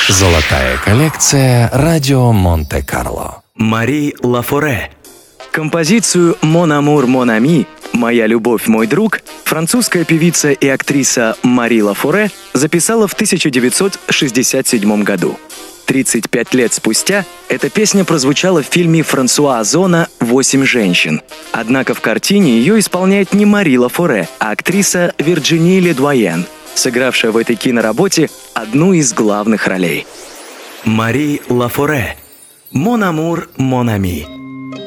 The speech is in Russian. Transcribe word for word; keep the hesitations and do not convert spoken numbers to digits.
Золотая коллекция «Радио Монте-Карло». Мари Лафоре. Композицию «Mon amour, mon ami» «Моя любовь, мой друг» французская певица и актриса Мари Лафоре записала в тысяча девятьсот шестьдесят седьмом году. тридцать пять лет спустя эта песня прозвучала в фильме Франсуа Озона «Восемь женщин». Однако в картине ее исполняет не Мари Лафоре, а актриса Вирджини Ледуаен, сыгравшая в этой киноработе одну из главных ролей. Мари Лафоре. «Mon amour, mon ami».